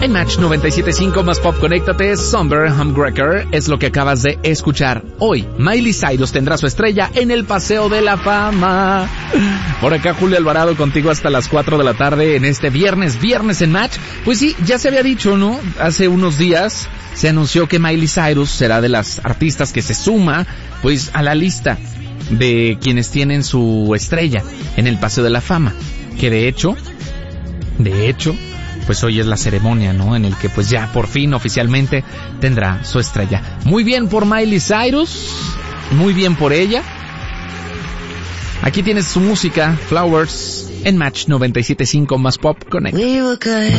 En Match 97.5 más pop, conéctate. Somber Humgrecker es lo que acabas de escuchar. Hoy, Miley Cyrus tendrá su estrella en el Paseo de la Fama. Por acá, Julio Alvarado, contigo hasta las 4 de la tarde en este viernes en Match. Pues sí, ya se había dicho, ¿no? Hace unos días se anunció que Miley Cyrus será de las artistas que se suma, pues, a la lista de quienes tienen su estrella en el Paseo de la Fama. Que de hecho, pues hoy es la ceremonia, ¿no? En el que pues ya por fin oficialmente tendrá su estrella. Muy bien por Miley Cyrus, muy bien por ella. Aquí tienes su música, Flowers, en Match 97.5 más pop, Connect.